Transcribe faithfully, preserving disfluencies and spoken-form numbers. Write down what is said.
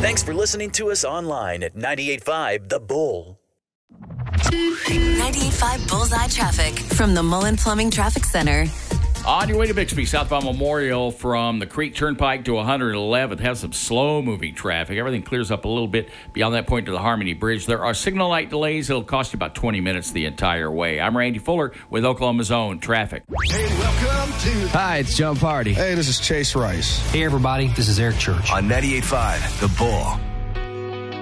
Thanks for listening to us online at ninety-eight point five The Bull. ninety-eight point five Bullseye Traffic from the Mullen Plumbing Traffic Center. On your way to Bixby, southbound Memorial from the Creek Turnpike to one hundred eleventh, have some slow-moving traffic. Everything clears up a little bit beyond that point to the Harmony Bridge. There are signal light delays. It'll cost you about twenty minutes the entire way. I'm Randy Fuller with Oklahoma's Own Traffic. Hey, welcome to... Hi, it's John Party. Hey, this is Chase Rice. Hey, everybody, this is Eric Church. On ninety-eight point five The Bull.